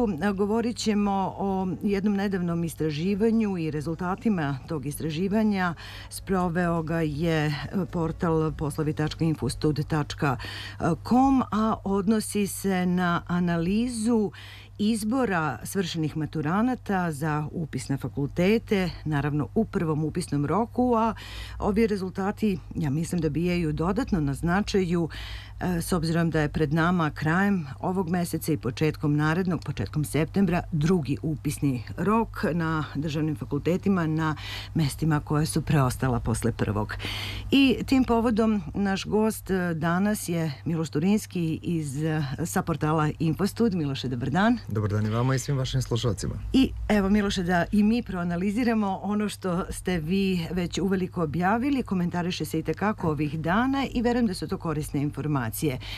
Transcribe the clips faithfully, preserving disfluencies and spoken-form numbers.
redu govorit ćemo o jednom nedavnom istraživanju i rezultatima tog istraživanja. Sproveo ga je portal poslovi tačka infostud tačka com, a odnosi se na analizu izbora svršenih maturanata za upis na fakultete, naravno u prvom upisnom roku, a ovi rezultati, ja mislim, dobijaju dodatno na značaju s obzirom da je pred nama krajem ovog meseca i početkom narednog, početkom septembra, drugi upisni rok na državnim fakultetima na mestima koje su preostala posle prvog. I tim povodom naš gost danas je Miloš Turinski iz, sa portala Infostud. Miloše, dobar dan. Dobar dan i vama i svim vašim slušalcima. I evo, Miloše, da i mi proanaliziramo ono što ste vi već uveliko objavili, komentariše se i tekako ovih dana i verujem da su to korisne informacije.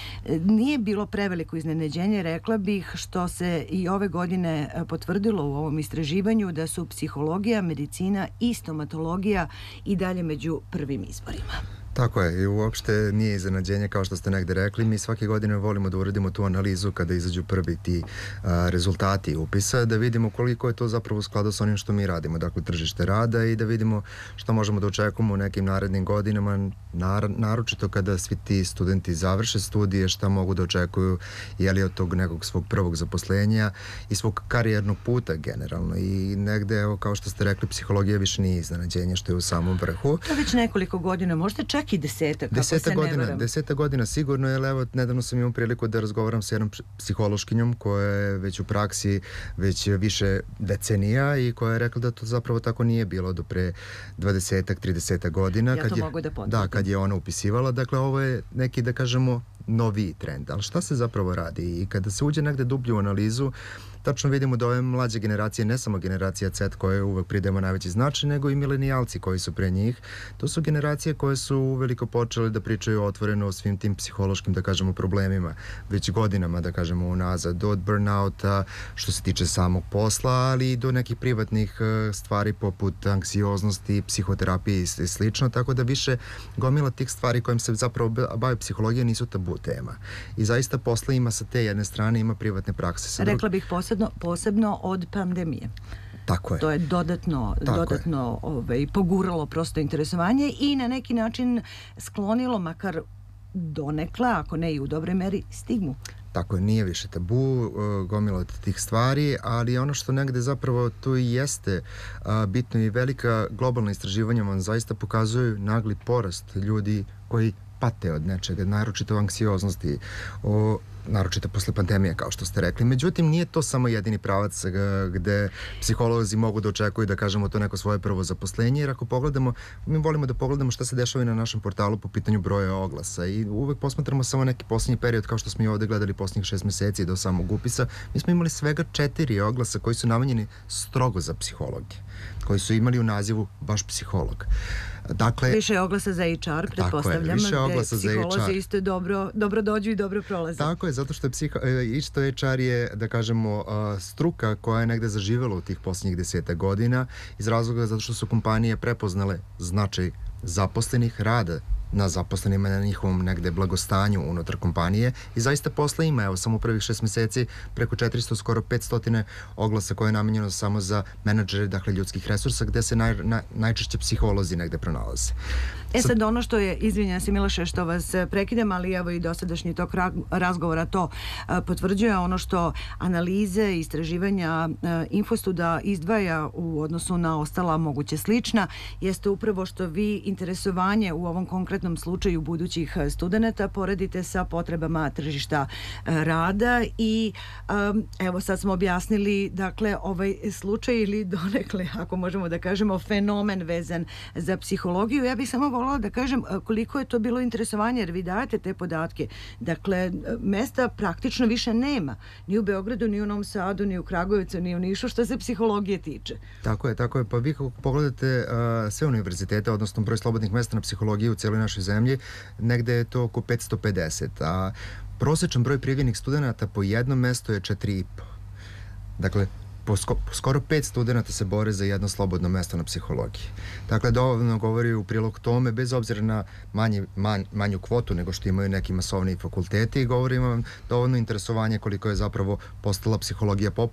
Nije bilo preveliko iznenađenje, rekla bih, što se i ove godine potvrdilo u ovom istraživanju da su psihologija, medicina i stomatologija i dalje među prvim izborima. Tako je, i uopšte nije iznenađenje, kao što ste negde rekli. Mi svake godine volimo da uradimo tu analizu kada izađu prvi ti a, rezultati upisa, da vidimo koliko je to zapravo u skladu sa onim što mi radimo, dakle tržište rada, i da vidimo što možemo da očekujemo u nekim narednim godinama, nar, naročito kada svi ti studenti završe studije, šta mogu da očekuju, je li od tog nekog svog prvog zaposlenja i svog karijernog puta generalno. I negde, evo, kao što ste rekli, psihologija više nije iznenađenje, što je u samom vrhu. To već nekoliko godina, možda čak i desetak, kako deseta se godina, ne varam. Deseta godina sigurno, jer evo, nedavno sam imao priliku da razgovaram sa jednom psihološkinjom koja je već u praksi već više decenija i koja je rekla da to zapravo tako nije bilo do pre dvadesetak, tridesetak godina. Ja kad to je, mogu da potvrdim. Da, kad je ona upisivala. Dakle, ovo je neki, da kažemo, noviji trend. Ali šta se zapravo radi? I kada se uđe negde dublje u analizu, tačno vidimo da ove mlađe generacije, ne samo generacija Z koje uvek pridemo najveći značaj, nego i milenijalci koji su pre njih. To su generacije koje su uveliko počele da pričaju otvoreno o svim tim psihološkim, da kažemo, problemima, već godinama, da kažemo, unazad, od burnouta, što se tiče samog posla, ali i do nekih privatnih stvari poput anksioznosti, psihoterapije i slično, tako da više gomila tih stvari kojim se zapravo bavi psihologija nisu tabu tema. I zaista posla ima sa te jedne strane, ima privatne prakse. Sa Rekla bih posebno, posebno od pandemije. Tako je. To je dodatno, Tako dodatno ovaj, poguralo prosto interesovanje i na neki način sklonilo, makar donekle, ako ne i u dobroj meri, stigmu. Tako je, nije više tabu, gomila od tih stvari, ali ono što negde zapravo tu i jeste a, bitno i velika globalna istraživanja vam zaista pokazuju nagli porast ljudi koji pate od nečega, naročito anksioznosti, o, naročito posle pandemije, kao što ste rekli. Međutim, nije to samo jedini pravac gde psiholozi mogu da očekuju, da kažemo, to neko svoje prvo zaposlenje, jer ako pogledamo, mi volimo da pogledamo šta se dešava i na našem portalu po pitanju broja oglasa i uvek posmatramo samo neki posljednji period, kao što smo i ovde gledali posljednjih šest meseci do samog upisa. Mi smo imali svega četiri oglasa koji su namenjeni strogo za psihologe, koji su imali u nazivu baš psiholog. Dakle, više oglasa za H R, pretpostavljam, više oglasa za H R. Psiholozi isto dobro, dobro dođu i dobro prolaze. Tako je, zato što je psiho, isto H R je, da kažemo, struka koja je negde zaživela u tih posljednjih deseta godina, iz razloga zato što su kompanije prepoznale značaj zaposlenih, rada na zaposlenima, na njihovom negde blagostanju unutar kompanije i zaista posla ima, evo, samo u prvih šest meseci preko četiristo, skoro petsto oglasa koje je namenjeno samo za menadžere, dakle ljudskih resursa, gde se naj, naj, najčešće psiholozi negde pronalaze. E sad, ono što je, izvinjam se Miloše što vas prekidam, ali evo i dosadašnji tok razgovora to potvrđuje, ono što analize i istraživanja Infostuda izdvaja u odnosu na ostala moguće slična, jeste upravo što vi interesovanje u ovom konkretnom slučaju budućih studenta poredite sa potrebama tržišta rada i evo sad smo objasnili, dakle, ovaj slučaj ili donekle, ako možemo da kažemo, fenomen vezan za psihologiju. Ja bih samo volila da kažem koliko je to bilo interesovanje, jer vi dajete te podatke. Dakle, mesta praktično više nema. Ni u Beogradu, ni u Novom Sadu, ni u Kragujevcu, ni u Nišu, što se psihologije tiče. Tako je, tako je. Pa vi kako pogledate uh, sve univerzitete, odnosno broj slobodnih mesta na psihologiji u cijeloj našoj zemlji, negde je to oko petsto pedeset, a prosječan broj prijavljenih studenta po jednom mestu je četiri i po. Dakle, po sko, skoro pet studenta se bore za jedno slobodno mesto na psihologiji. Dakle, dovoljno govori u prilog tome, bez obzira na manji, manj, manju kvotu nego što imaju neki masovni fakulteti, i govori vam dovoljno interesovanje koliko je zapravo postala psihologija